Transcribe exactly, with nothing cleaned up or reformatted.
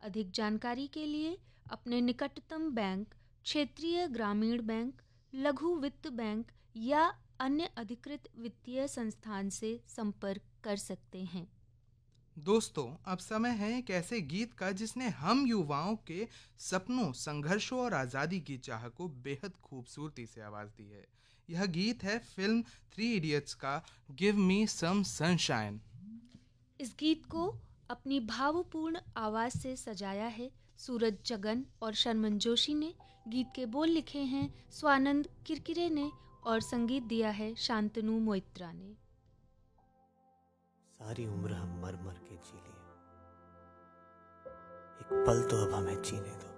अधिक जानकारी के लिए अपने निकटतम बैंक, क्षेत्रीय ग्रामीण बैंक, लघु वित्त बैंक या अन्य अधिकृत वित्तीय संस्थान से संपर्क कर सकते हैं। दोस्तों, अब समय है एक ऐसे गीत का जिसने हम युवाओं के सपनों, संघर्षों और आज़ादी की चाह को बेहद खूबसूरती से आवाज़ दी है। यह गीत है फिल्म थ्री इडियट्स का गिव मी सम सनशाइन। इस गीत को अपनी भावपूर्ण आवाज़ से सजाया है सूरज चगन और शर्मन जोशी ने। गीत के बोल लिखे हैं स्वानंद किरकिरे ने और संगीत दिया है शांतनु मोइत्रा ने। सारी उम्र हम मर मर के जी लिए, एक पल तो अब हमें जीने दो।